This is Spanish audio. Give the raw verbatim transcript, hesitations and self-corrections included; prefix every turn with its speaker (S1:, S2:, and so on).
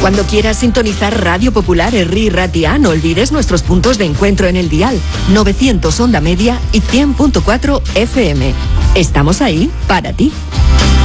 S1: Cuando quieras sintonizar Radio Popular Herri Ratia, no olvides nuestros puntos de encuentro en el dial novecientos onda media y cien punto cuatro F M. Estamos ahí para ti.